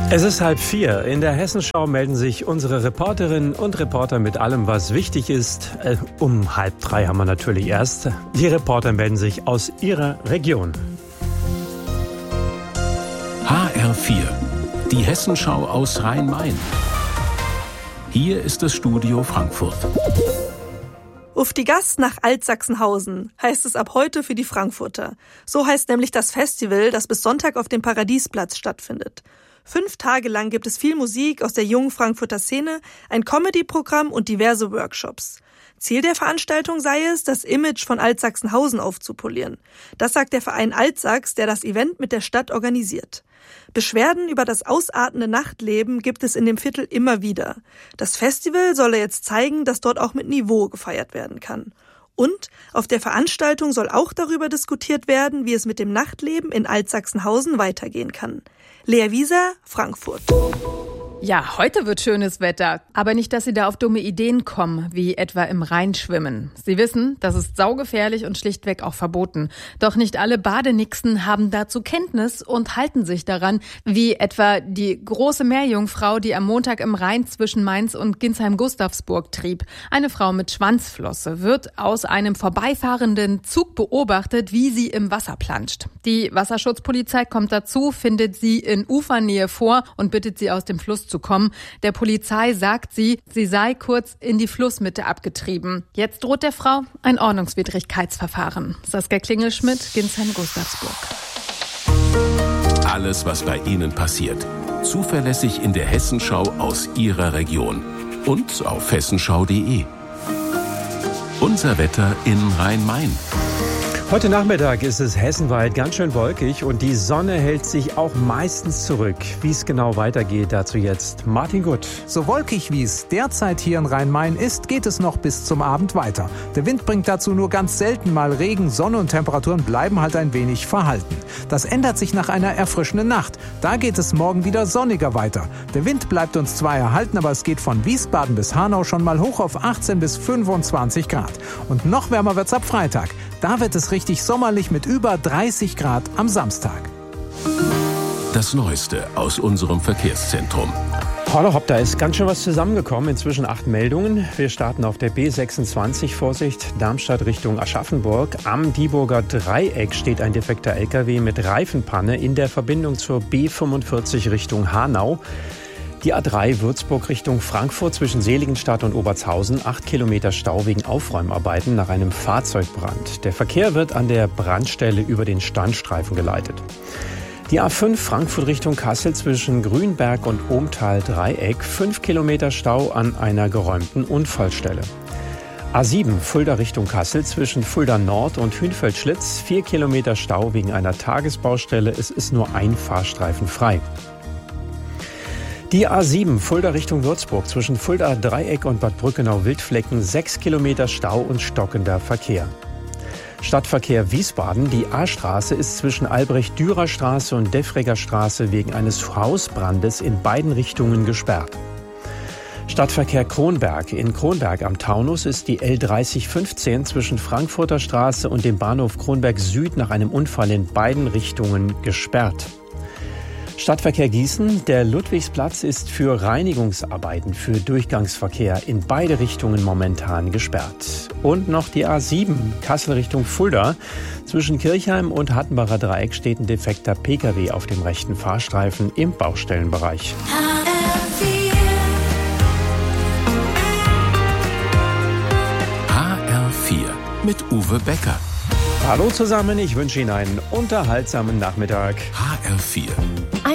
Es ist 3:30. In der Hessenschau melden sich unsere Reporterinnen und Reporter mit allem, was wichtig ist. Um 2:30 haben wir natürlich erst. Die Reporter melden sich aus ihrer Region. HR4, die Hessenschau aus Rhein-Main. Hier ist das Studio Frankfurt. Auf die Gast nach Altsachsenhausen heißt es ab heute für die Frankfurter. So heißt nämlich das Festival, das bis Sonntag auf dem Paradiesplatz stattfindet. 5 Tage lang gibt es viel Musik aus der jungen Frankfurter Szene, ein Comedy-Programm und diverse Workshops. Ziel der Veranstaltung sei es, das Image von Altsachsenhausen aufzupolieren. Das sagt der Verein Altsachs, der das Event mit der Stadt organisiert. Beschwerden über das ausartende Nachtleben gibt es in dem Viertel immer wieder. Das Festival solle jetzt zeigen, dass dort auch mit Niveau gefeiert werden kann. Und auf der Veranstaltung soll auch darüber diskutiert werden, wie es mit dem Nachtleben in Altsachsenhausen weitergehen kann. Lea Wieser, Frankfurt. Ja, heute wird schönes Wetter. Aber nicht, dass Sie da auf dumme Ideen kommen, wie etwa im Rhein schwimmen. Sie wissen, das ist saugefährlich und schlichtweg auch verboten. Doch nicht alle Badenixen haben dazu Kenntnis und halten sich daran, wie etwa die große Meerjungfrau, die am Montag im Rhein zwischen Mainz und Ginsheim-Gustavsburg trieb. Eine Frau mit Schwanzflosse wird aus einem vorbeifahrenden Zug beobachtet, wie sie im Wasser planscht. Die Wasserschutzpolizei kommt dazu, findet sie in Ufernähe vor und bittet sie aus dem Fluss zu kommen. Der Polizei sagt sie sei kurz in die Flussmitte abgetrieben. Jetzt droht der Frau ein Ordnungswidrigkeitsverfahren. Saskia Klingelschmidt, Ginsheim-Gustavsburg. Alles, was bei Ihnen passiert, zuverlässig in der Hessenschau aus Ihrer Region und auf hessenschau.de. Unser Wetter in Rhein-Main. Heute Nachmittag ist es hessenweit ganz schön wolkig und die Sonne hält sich auch meistens zurück. Wie es genau weitergeht, dazu jetzt Martin Gutt. So wolkig wie es derzeit hier in Rhein-Main ist, geht es noch bis zum Abend weiter. Der Wind bringt dazu nur ganz selten mal Regen, Sonne und Temperaturen bleiben halt ein wenig verhalten. Das ändert sich nach einer erfrischenden Nacht. Da geht es morgen wieder sonniger weiter. Der Wind bleibt uns zwar erhalten, aber es geht von Wiesbaden bis Hanau schon mal hoch auf 18 bis 25 Grad. Und noch wärmer wird's ab Freitag. Da wird es richtig sommerlich mit über 30 Grad am Samstag. Das Neueste aus unserem Verkehrszentrum. Holla hopp, da ist ganz schön was zusammengekommen. Inzwischen 8 Meldungen. Wir starten auf der B26. Vorsicht, Darmstadt Richtung Aschaffenburg. Am Dieburger Dreieck steht ein defekter LKW mit Reifenpanne in der Verbindung zur B45 Richtung Hanau. Die A3 Würzburg Richtung Frankfurt zwischen Seligenstadt und Obertshausen. 8 Kilometer Stau wegen Aufräumarbeiten nach einem Fahrzeugbrand. Der Verkehr wird an der Brandstelle über den Standstreifen geleitet. Die A5 Frankfurt Richtung Kassel zwischen Grünberg und Ohmtal Dreieck. 5 Kilometer Stau an einer geräumten Unfallstelle. A7 Fulda Richtung Kassel zwischen Fulda Nord und Hünfeld-Schlitz. 4 Kilometer Stau wegen einer Tagesbaustelle. Es ist nur ein Fahrstreifen frei. Die A7 Fulda Richtung Würzburg zwischen Fulda Dreieck und Bad Brückenau-Wildflecken 6 Kilometer Stau und stockender Verkehr. Stadtverkehr Wiesbaden. Die A-Straße ist zwischen Albrecht-Dürer-Straße und Defregger Straße wegen eines Hausbrandes in beiden Richtungen gesperrt. Stadtverkehr Kronberg. In Kronberg am Taunus ist die L3015 zwischen Frankfurter Straße und dem Bahnhof Kronberg Süd nach einem Unfall in beiden Richtungen gesperrt. Stadtverkehr Gießen. Der Ludwigsplatz ist für Reinigungsarbeiten für Durchgangsverkehr in beide Richtungen momentan gesperrt. Und noch die A7 Kassel Richtung Fulda. Zwischen Kirchheim und Hattenbacher Dreieck steht ein defekter Pkw auf dem rechten Fahrstreifen im Baustellenbereich. HR4 mit Uwe Becker. Hallo zusammen, ich wünsche Ihnen einen unterhaltsamen Nachmittag. HR4